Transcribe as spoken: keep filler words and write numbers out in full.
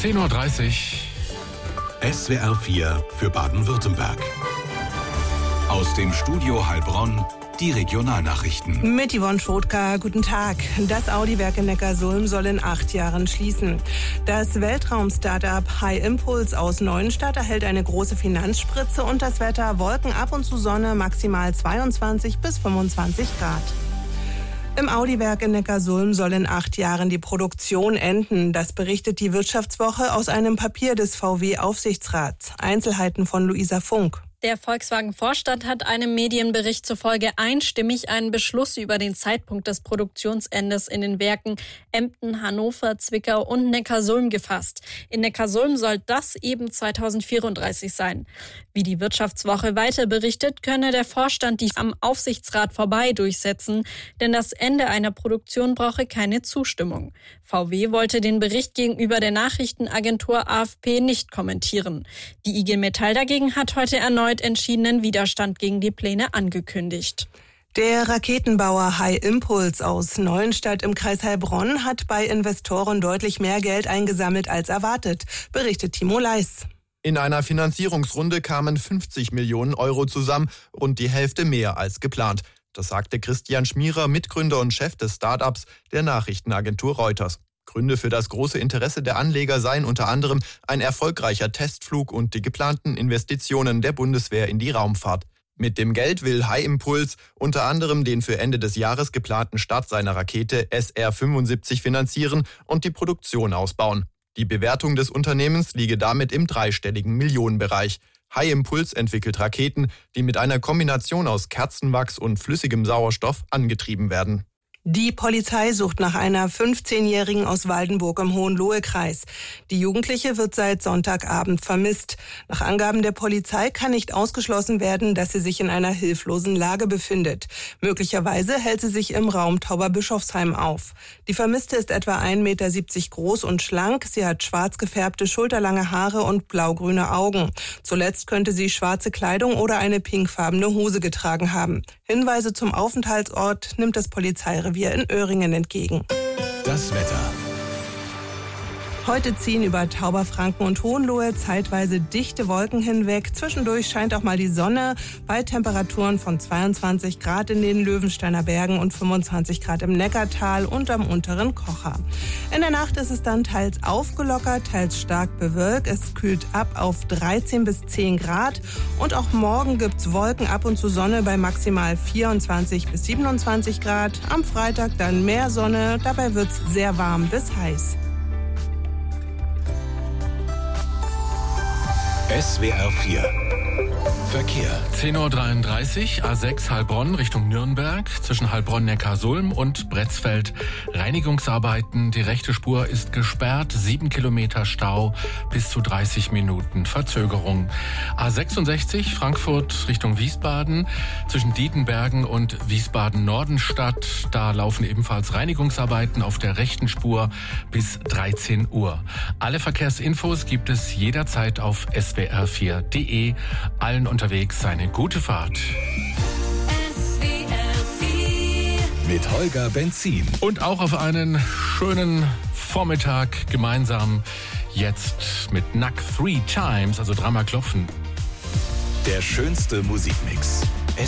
zehn Uhr dreißig. S W R vier für Baden-Württemberg. Aus dem Studio Heilbronn die Regionalnachrichten. Mit Yvonne Schrotka, guten Tag. Das Audi-Werk in Neckarsulm soll in acht Jahren schließen. Das Weltraum-Startup High Impulse aus Neuenstadt erhält eine große Finanzspritze und das Wetter Wolken, ab und zu Sonne, maximal zweiundzwanzig bis fünfundzwanzig Grad. Im Audi-Werk in Neckarsulm soll in acht Jahren die Produktion enden. Das berichtet die Wirtschaftswoche aus einem Papier des V W-Aufsichtsrats. Einzelheiten von Luisa Funk. Der Volkswagen-Vorstand hat einem Medienbericht zufolge einstimmig einen Beschluss über den Zeitpunkt des Produktionsendes in den Werken Emden, Hannover, Zwickau und Neckarsulm gefasst. In Neckarsulm soll das eben zweitausendvierunddreißig sein. Wie die Wirtschaftswoche weiter berichtet, könne der Vorstand dies am Aufsichtsrat vorbei durchsetzen, denn das Ende einer Produktion brauche keine Zustimmung. V W wollte den Bericht gegenüber der Nachrichtenagentur A F P nicht kommentieren. Die I G Metall dagegen hat heute erneut entschiedenen Widerstand gegen die Pläne angekündigt. Der Raketenbauer High Impulse aus Neuenstadt im Kreis Heilbronn hat bei Investoren deutlich mehr Geld eingesammelt als erwartet, berichtet Timo Leis. In einer Finanzierungsrunde kamen fünfzig Millionen Euro zusammen, rund die Hälfte mehr als geplant. Das sagte Christian Schmierer, Mitgründer und Chef des Startups der Nachrichtenagentur Reuters. Gründe für das große Interesse der Anleger seien unter anderem ein erfolgreicher Testflug und die geplanten Investitionen der Bundeswehr in die Raumfahrt. Mit dem Geld will High Impulse unter anderem den für Ende des Jahres geplanten Start seiner Rakete S R fünfundsiebzig finanzieren und die Produktion ausbauen. Die Bewertung des Unternehmens liege damit im dreistelligen Millionenbereich. High Impulse entwickelt Raketen, die mit einer Kombination aus Kerzenwachs und flüssigem Sauerstoff angetrieben werden. Die Polizei sucht nach einer fünfzehnjährigen aus Waldenburg im Hohenlohe-Kreis. Die Jugendliche wird seit Sonntagabend vermisst. Nach Angaben der Polizei kann nicht ausgeschlossen werden, dass sie sich in einer hilflosen Lage befindet. Möglicherweise hält sie sich im Raum Tauberbischofsheim auf. Die Vermisste ist etwa ein Meter siebzig groß und schlank. Sie hat schwarz gefärbte, schulterlange Haare und blaugrüne Augen. Zuletzt könnte sie schwarze Kleidung oder eine pinkfarbene Hose getragen haben. Hinweise zum Aufenthaltsort nimmt das Polizeirevier in Öhringen entgegen. Das Wetter. Heute ziehen über Tauberfranken und Hohenlohe zeitweise dichte Wolken hinweg. Zwischendurch scheint auch mal die Sonne bei Temperaturen von zweiundzwanzig Grad in den Löwensteiner Bergen und fünfundzwanzig Grad im Neckartal und am unteren Kocher. In der Nacht ist es dann teils aufgelockert, teils stark bewölkt. Es kühlt ab auf dreizehn bis zehn Grad. Und auch morgen gibt's Wolken, ab und zu Sonne bei maximal vierundzwanzig bis siebenundzwanzig Grad. Am Freitag dann mehr Sonne, dabei wird's sehr warm bis heiß. S W R vier Verkehr. zehn Uhr dreiunddreißig, A sechs Heilbronn Richtung Nürnberg, zwischen Heilbronn-Neckarsulm und Bretzfeld. Reinigungsarbeiten, die rechte Spur ist gesperrt, sieben Kilometer Stau, bis zu dreißig Minuten Verzögerung. A sechsundsechzig Frankfurt Richtung Wiesbaden, zwischen Dietenbergen und Wiesbaden-Nordenstadt. Da laufen ebenfalls Reinigungsarbeiten auf der rechten Spur bis dreizehn Uhr. Alle Verkehrsinfos gibt es jederzeit auf S W R vier Punkt de. Allen unterwegs eine gute Fahrt. S W R vier Mit Holger Benzin. Und auch auf einen schönen Vormittag gemeinsam jetzt mit Nack Three Times, also dreimal klopfen. Der schönste Musikmix.